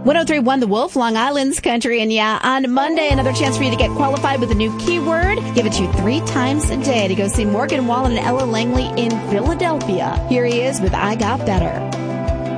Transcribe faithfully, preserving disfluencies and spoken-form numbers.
one oh three point one The Wolf, Long Island's country. And yeah, on Monday, another chance for you to get qualified with a new keyword. Give it to you three times a day to go see Morgan Wallen and Ella Langley in Philadelphia. Here he is with I Got Better.